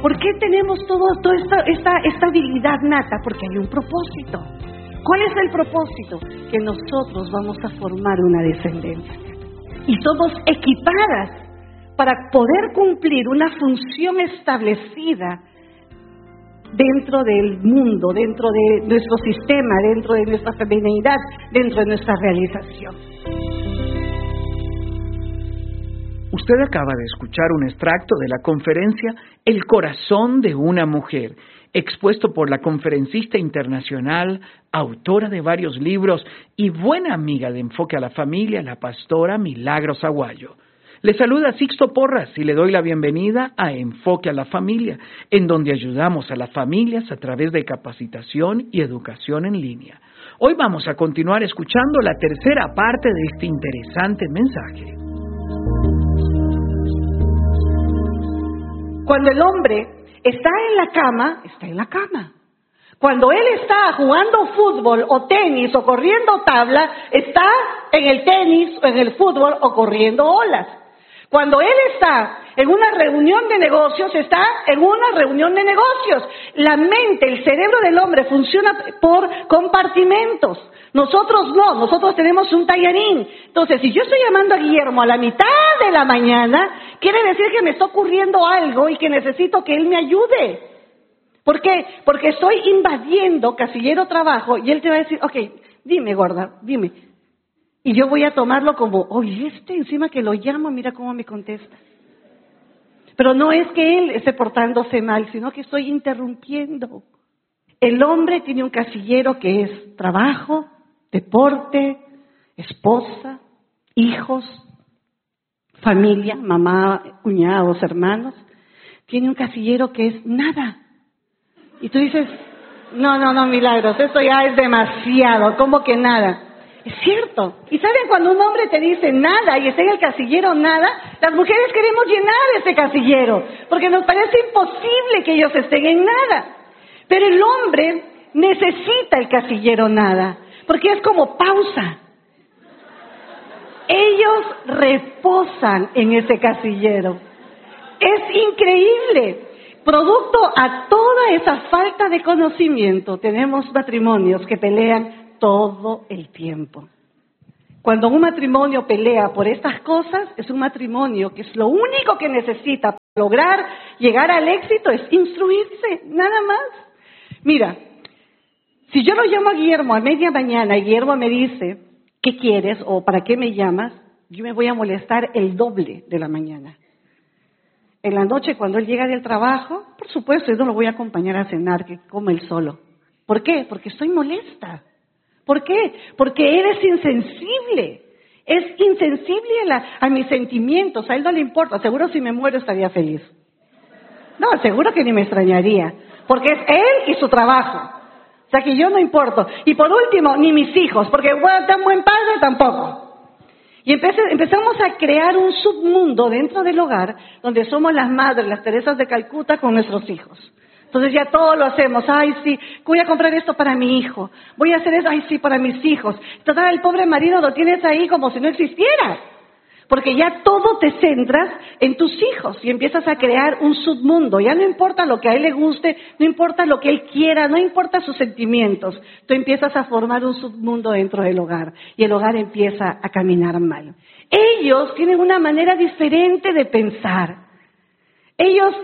¿Por qué tenemos toda esta habilidad nata? Porque hay un propósito. ¿Cuál es el propósito? Que nosotros vamos a formar una descendencia. Y somos equipadas para poder cumplir una función establecida dentro del mundo, dentro de nuestro sistema, dentro de nuestra feminidad, dentro de nuestra realización. Usted acaba de escuchar un extracto de la conferencia El corazón de una mujer, expuesto por la conferencista internacional, autora de varios libros y buena amiga de Enfoque a la Familia, la pastora Milagros Aguayo. Le saluda Sixto Porras y le doy la bienvenida a Enfoque a la Familia, en donde ayudamos a las familias a través de capacitación y educación en línea. Hoy vamos a continuar escuchando la tercera parte de este interesante mensaje. Cuando el hombre está en la cama, está en la cama. Cuando él está jugando fútbol o tenis o corriendo tabla, está en el tenis o en el fútbol o corriendo olas. Cuando él está en una reunión de negocios, está en una reunión de negocios. La mente, el cerebro del hombre funciona por compartimentos. Nosotros no, nosotros tenemos un tallarín. Entonces, si yo estoy llamando a Guillermo a la mitad de la mañana, quiere decir que me está ocurriendo algo y que necesito que él me ayude. ¿Por qué? Porque estoy invadiendo casillero trabajo y él te va a decir, ok, dime gorda, dime. Y yo voy a tomarlo como, oye, encima que lo llamo, mira cómo me contesta. Pero no es que él esté portándose mal, sino que estoy interrumpiendo. El hombre tiene un casillero que es trabajo, deporte, esposa, hijos, familia, mamá, cuñados, hermanos. Tiene un casillero que es nada. Y tú dices, no, Milagros, esto ya es demasiado, ¿cómo que nada? Es cierto. ¿Y saben cuando un hombre te dice nada y está en el casillero nada? Las mujeres queremos llenar ese casillero, porque nos parece imposible que ellos estén en nada. Pero el hombre necesita el casillero nada, porque es como pausa. Ellos reposan en ese casillero. Es increíble. Producto a toda esa falta de conocimiento, tenemos matrimonios que pelean todo el tiempo. Cuando un matrimonio pelea por estas cosas, es un matrimonio que es lo único que necesita para lograr llegar al éxito, es instruirse, nada más. Mira, si yo lo llamo a Guillermo a media mañana y Guillermo me dice, ¿qué quieres o para qué me llamas? Yo me voy a molestar el doble de la mañana. En la noche, cuando él llega del trabajo, por supuesto, yo no lo voy a acompañar a cenar, que come él solo. ¿Por qué? Porque estoy molesta. ¿Por qué? Porque él es insensible. Es insensible a mis sentimientos. A él no le importa. Seguro si me muero estaría feliz. No, seguro que ni me extrañaría. Porque es él y su trabajo. O sea que yo no importo. Y por último, ni mis hijos. Porque bueno, tan buen padre tampoco. Y empezamos a crear un submundo dentro del hogar donde somos las madres, las Teresas de Calcuta con nuestros hijos. Entonces ya todo lo hacemos. Ay, sí, voy a comprar esto para mi hijo. Voy a hacer eso, ay, sí, para mis hijos. Entonces el pobre marido lo tienes ahí como si no existiera. Porque ya todo te centras en tus hijos y empiezas a crear un submundo. Ya no importa lo que a él le guste, no importa lo que él quiera, no importa sus sentimientos. Tú empiezas a formar un submundo dentro del hogar y el hogar empieza a caminar mal. Ellos tienen una manera diferente de pensar. Ellos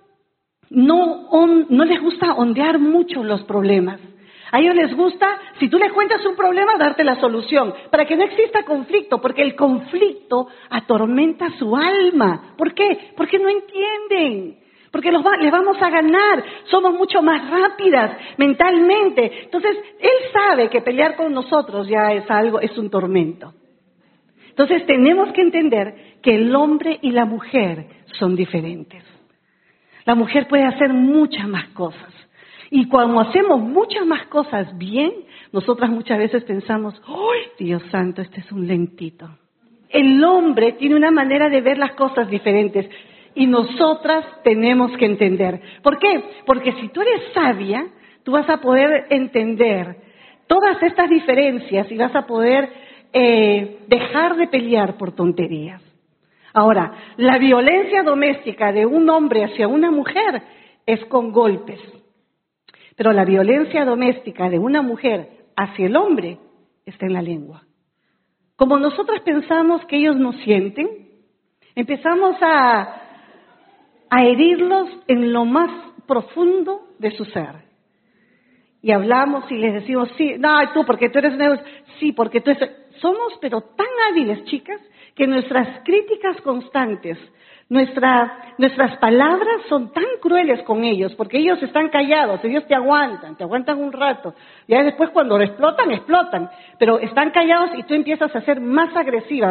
no les gusta ondear mucho los problemas. A ellos les gusta, si tú les cuentas un problema, darte la solución, para que no exista conflicto, porque el conflicto atormenta su alma. ¿Por qué? Porque no entienden, porque les vamos a ganar, somos mucho más rápidas mentalmente. Entonces, él sabe que pelear con nosotros ya es un tormento. Entonces, tenemos que entender que el hombre y la mujer son diferentes. La mujer puede hacer muchas más cosas. Y cuando hacemos muchas más cosas bien, nosotras muchas veces pensamos, ¡ay, Dios santo, este es un lentito! El hombre tiene una manera de ver las cosas diferentes y nosotras tenemos que entender. ¿Por qué? Porque si tú eres sabia, tú vas a poder entender todas estas diferencias y vas a poder dejar de pelear por tonterías. Ahora, la violencia doméstica de un hombre hacia una mujer es con golpes. Pero la violencia doméstica de una mujer hacia el hombre está en la lengua. Como nosotras pensamos que ellos no sienten, empezamos a herirlos en lo más profundo de su ser. Y hablamos y les decimos, sí, no, tú, porque tú eres neutro, sí, porque tú eres... Somos, pero tan hábiles, chicas, que nuestras críticas constantes, nuestras palabras son tan crueles con ellos, porque ellos están callados, ellos te aguantan un rato. Ya después cuando explotan, pero están callados y tú empiezas a ser más agresiva,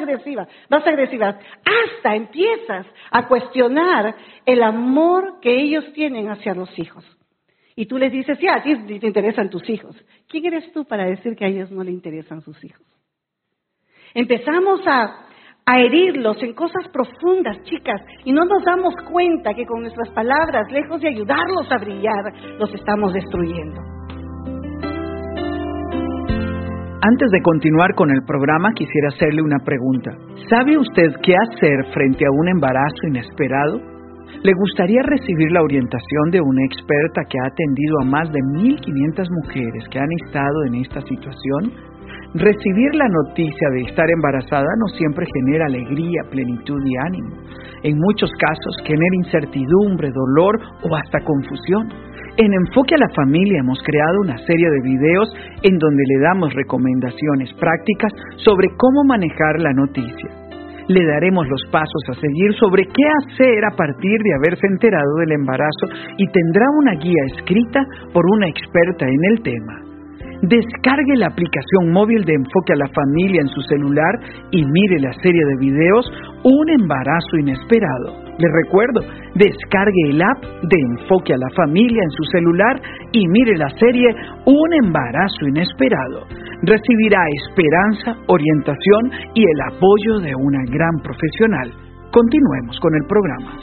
hasta empiezas a cuestionar el amor que ellos tienen hacia los hijos. Y tú les dices, sí, a ti te interesan tus hijos. ¿Quién eres tú para decir que a ellos no les interesan sus hijos? Empezamos a herirlos en cosas profundas, chicas, y no nos damos cuenta que con nuestras palabras, lejos de ayudarlos a brillar, los estamos destruyendo. Antes de continuar con el programa, quisiera hacerle una pregunta. ¿Sabe usted qué hacer frente a un embarazo inesperado? ¿Le gustaría recibir la orientación de una experta que ha atendido a más de 1.500 mujeres que han estado en esta situación? Recibir la noticia de estar embarazada no siempre genera alegría, plenitud y ánimo. En muchos casos genera incertidumbre, dolor o hasta confusión. En Enfoque a la Familia hemos creado una serie de videos en donde le damos recomendaciones prácticas sobre cómo manejar la noticia. Le daremos los pasos a seguir sobre qué hacer a partir de haberse enterado del embarazo y tendrá una guía escrita por una experta en el tema. Descargue la aplicación móvil de Enfoque a la Familia en su celular y mire la serie de videos Un embarazo inesperado. Le recuerdo, descargue el app de Enfoque a la Familia en su celular y mire la serie Un embarazo inesperado. Recibirá esperanza, orientación y el apoyo de una gran profesional. Continuemos con el programa.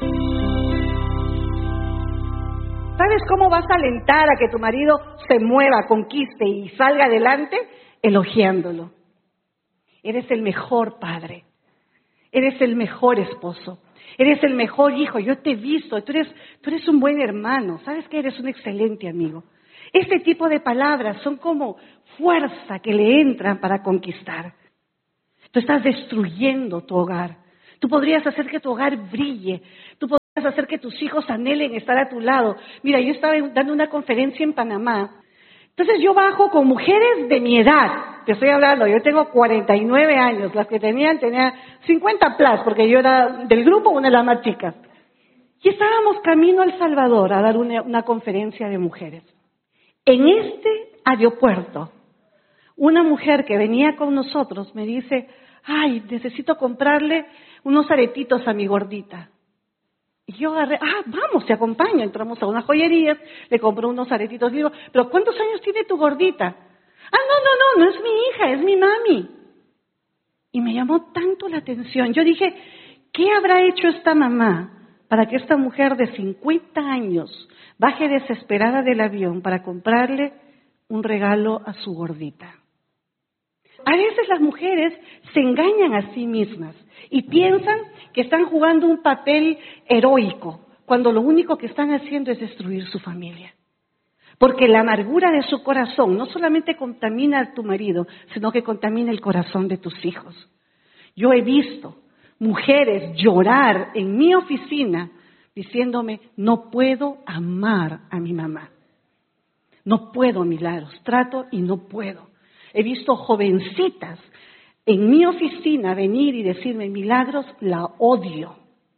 ¿Sabes cómo vas a alentar a que tu marido se mueva, conquiste y salga adelante? Elogiándolo. Eres el mejor padre. Eres el mejor esposo. Eres el mejor hijo. Yo te he visto. Tú eres un buen hermano. ¿Sabes qué? Eres un excelente amigo. Este tipo de palabras son como fuerza que le entran para conquistar. Tú estás destruyendo tu hogar. Tú podrías hacer que tu hogar brille. Tú podrías hacer que tus hijos anhelen estar a tu lado. Mira, yo estaba dando una conferencia en Panamá. Entonces yo bajo con mujeres de mi edad. Te estoy hablando, yo tengo 49 años. Las que tenía 50 plus, porque yo era del grupo una de las más chicas. Y estábamos camino a El Salvador a dar una conferencia de mujeres. En este aeropuerto, una mujer que venía con nosotros me dice, ay, necesito comprarle unos aretitos a mi gordita. Y yo agarré, vamos, te acompaño. Entramos a una joyería, le compré unos aretitos. Digo, ¿pero cuántos años tiene tu gordita? No es mi hija, es mi mami. Y me llamó tanto la atención. Yo dije, ¿qué habrá hecho esta mamá para que esta mujer de 50 años baje desesperada del avión para comprarle un regalo a su gordita? A veces las mujeres se engañan a sí mismas y piensan que están jugando un papel heroico, cuando lo único que están haciendo es destruir su familia. Porque la amargura de su corazón no solamente contamina a tu marido, sino que contamina el corazón de tus hijos. Yo he visto mujeres llorar en mi oficina diciéndome, no puedo amar a mi mamá. No puedo, Milagros, trato y no puedo. He visto jovencitas en mi oficina venir y decirme, Milagros, la odio,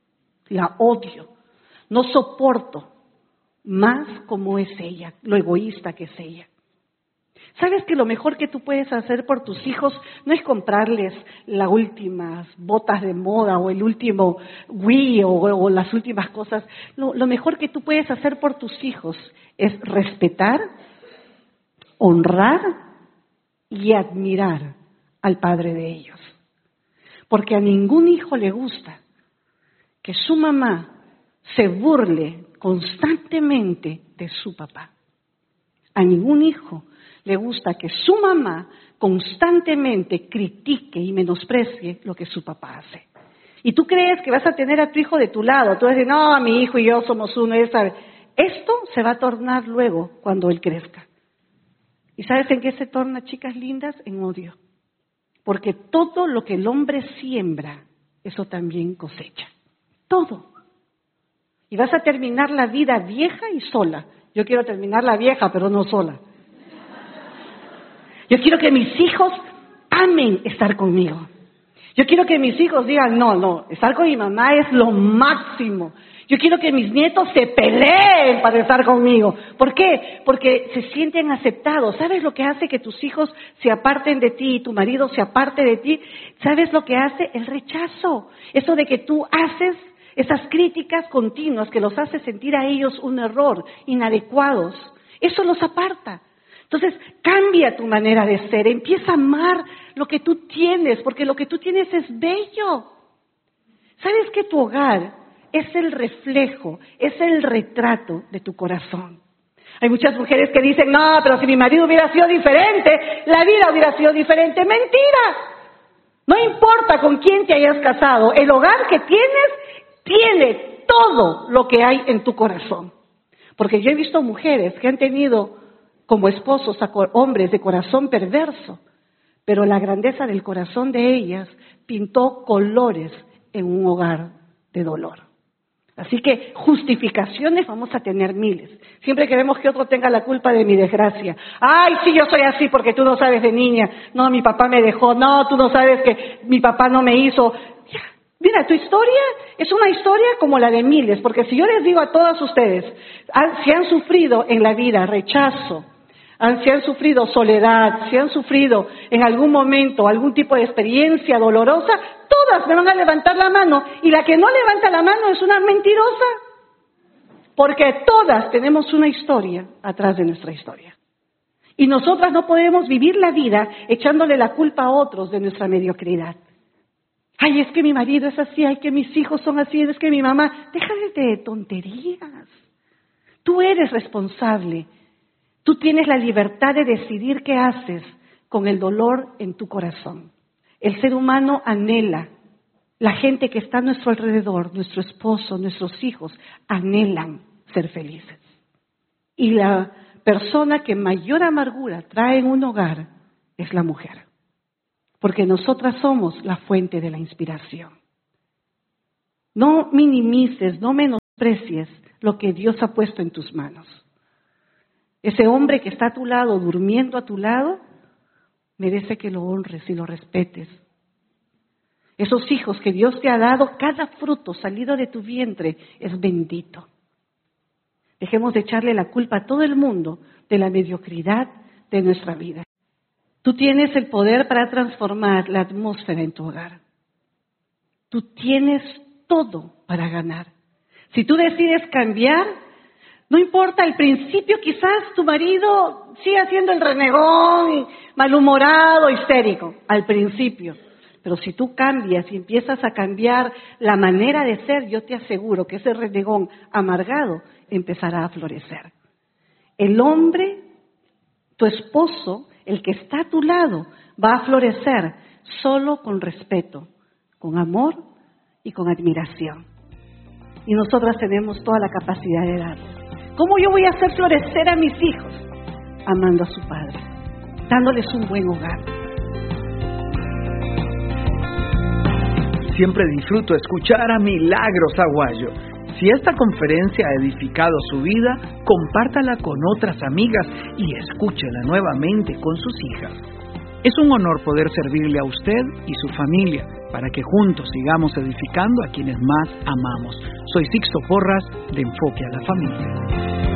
no soporto más como es ella, lo egoísta que es ella. ¿Sabes que lo mejor que tú puedes hacer por tus hijos no es comprarles las últimas botas de moda o el último Wii o las últimas cosas? Lo mejor que tú puedes hacer por tus hijos es respetar, honrar y admirar al padre de ellos. Porque a ningún hijo le gusta que su mamá se burle constantemente de su papá. A ningún hijo le gusta que su mamá constantemente critique y menosprecie lo que su papá hace. Y tú crees que vas a tener a tu hijo de tu lado. Tú vas a decir, no, mi hijo y yo somos uno. esto se va a tornar luego cuando él crezca. ¿Y sabes en qué se torna, chicas lindas? En odio. Porque todo lo que el hombre siembra, eso también cosecha. Todo. Y vas a terminar la vida vieja y sola. Yo quiero terminar la vieja, pero no sola. Yo quiero que mis hijos amen estar conmigo. Yo quiero que mis hijos digan, no, estar con mi mamá es lo máximo. Yo quiero que mis nietos se peleen para estar conmigo. ¿Por qué? Porque se sienten aceptados. ¿Sabes lo que hace que tus hijos se aparten de ti y tu marido se aparte de ti? ¿Sabes lo que hace? El rechazo. Eso de que tú haces esas críticas continuas que los hace sentir a ellos un error, inadecuados. Eso los aparta. Entonces, cambia tu manera de ser, empieza a amar lo que tú tienes, porque lo que tú tienes es bello. ¿Sabes que tu hogar es el reflejo, es el retrato de tu corazón? Hay muchas mujeres que dicen, no, pero si mi marido hubiera sido diferente, la vida hubiera sido diferente. ¡Mentira! No importa con quién te hayas casado, el hogar que tienes tiene todo lo que hay en tu corazón. Porque yo he visto mujeres que han tenido como esposos a hombres de corazón perverso, pero la grandeza del corazón de ellas pintó colores en un hogar de dolor. Así que justificaciones vamos a tener miles. Siempre queremos que otro tenga la culpa de mi desgracia. Ay, sí, yo soy así porque tú no sabes de niña. No, mi papá me dejó. No, tú no sabes que mi papá no me hizo. Ya. Mira, tu historia es una historia como la de miles, porque si yo les digo a todas ustedes, si han sufrido en la vida rechazo, si han sufrido soledad, si han sufrido en algún momento algún tipo de experiencia dolorosa, todas me van a levantar la mano. Y la que no levanta la mano es una mentirosa. Porque todas tenemos una historia atrás de nuestra historia. Y nosotras no podemos vivir la vida echándole la culpa a otros de nuestra mediocridad. Ay, es que mi marido es así, ay, que mis hijos son así, es que mi mamá... Déjate de tonterías. Tú eres responsable. Tú tienes la libertad de decidir qué haces con el dolor en tu corazón. El ser humano anhela, la gente que está a nuestro alrededor, nuestro esposo, nuestros hijos, anhelan ser felices. Y la persona que mayor amargura trae en un hogar es la mujer. Porque nosotras somos la fuente de la inspiración. No minimices, no menosprecies lo que Dios ha puesto en tus manos. Ese hombre que está a tu lado, durmiendo a tu lado, merece que lo honres y lo respetes. Esos hijos que Dios te ha dado, cada fruto salido de tu vientre es bendito. Dejemos de echarle la culpa a todo el mundo de la mediocridad de nuestra vida. Tú tienes el poder para transformar la atmósfera en tu hogar. Tú tienes todo para ganar. Si tú decides cambiar, no importa, al principio quizás tu marido siga siendo el renegón, malhumorado, histérico, al principio. Pero si tú cambias y empiezas a cambiar la manera de ser, yo te aseguro que ese renegón amargado empezará a florecer. El hombre, tu esposo, el que está a tu lado, va a florecer solo con respeto, con amor y con admiración. Y nosotras tenemos toda la capacidad de darlo. ¿Cómo yo voy a hacer florecer a mis hijos? Amando a su padre, dándoles un buen hogar. Siempre disfruto escuchar a Milagros Aguayo. Si esta conferencia ha edificado su vida, compártala con otras amigas y escúchela nuevamente con sus hijas. Es un honor poder servirle a usted y su familia para que juntos sigamos edificando a quienes más amamos. Soy Sixto Porras de Enfoque a la Familia.